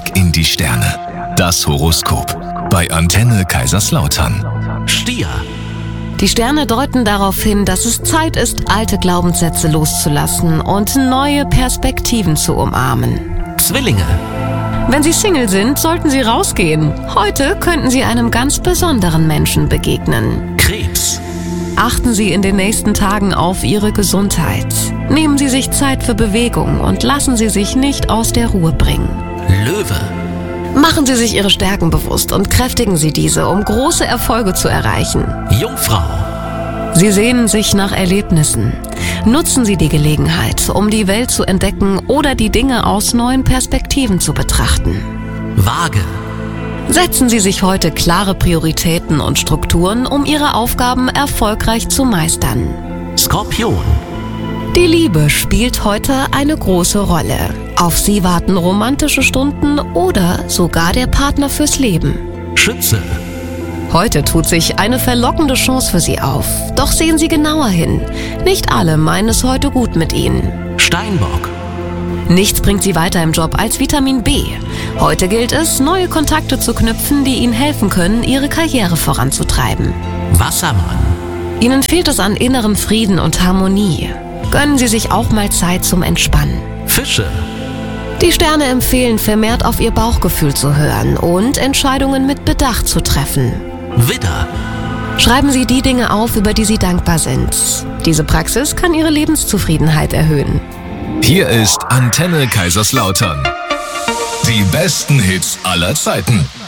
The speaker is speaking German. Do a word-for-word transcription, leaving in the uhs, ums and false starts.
Blick in die Sterne. Das Horoskop bei Antenne Kaiserslautern. Stier. Die Sterne deuten darauf hin, dass es Zeit ist, alte Glaubenssätze loszulassen und neue Perspektiven zu umarmen. Zwillinge. Wenn Sie Single sind, sollten Sie rausgehen. Heute könnten Sie einem ganz besonderen Menschen begegnen. Krebs. Achten Sie in den nächsten Tagen auf Ihre Gesundheit. Nehmen Sie sich Zeit für Bewegung und lassen Sie sich nicht aus der Ruhe bringen. Löwe. Machen Sie sich Ihre Stärken bewusst und kräftigen Sie diese, um große Erfolge zu erreichen. Jungfrau. Sie sehnen sich nach Erlebnissen. Nutzen Sie die Gelegenheit, um die Welt zu entdecken oder die Dinge aus neuen Perspektiven zu betrachten. Waage. Setzen Sie sich heute klare Prioritäten und Strukturen, um Ihre Aufgaben erfolgreich zu meistern. Skorpion. Die Liebe spielt heute eine große Rolle. Auf Sie warten romantische Stunden oder sogar der Partner fürs Leben. Schütze. Heute tut sich eine verlockende Chance für Sie auf. Doch sehen Sie genauer hin. Nicht alle meinen es heute gut mit Ihnen. Steinbock. Nichts bringt Sie weiter im Job als Vitamin B. Heute gilt es, neue Kontakte zu knüpfen, die Ihnen helfen können, Ihre Karriere voranzutreiben. Wassermann. Ihnen fehlt es an innerem Frieden und Harmonie. Gönnen Sie sich auch mal Zeit zum Entspannen. Fische. Die Sterne empfehlen, vermehrt auf Ihr Bauchgefühl zu hören und Entscheidungen mit Bedacht zu treffen. Widder. Schreiben Sie die Dinge auf, über die Sie dankbar sind. Diese Praxis kann Ihre Lebenszufriedenheit erhöhen. Hier ist Antenne Kaiserslautern. Die besten Hits aller Zeiten.